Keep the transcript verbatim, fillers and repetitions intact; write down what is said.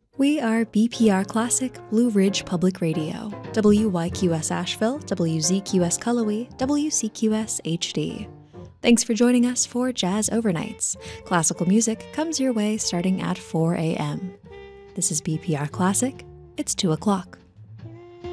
We are B P R Classic Blue Ridge Public Radio, W Y Q S Asheville, W Z Q S Cullowhee, W C Q S H D. Thanks for joining us for Jazz Overnights. Classical music comes your way starting at four a.m. This is B P R Classic. It's two o'clock.